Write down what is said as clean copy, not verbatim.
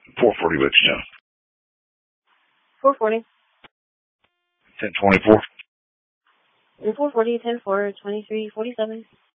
440, let you know. 440. 1024. 440, 10-4, 2347.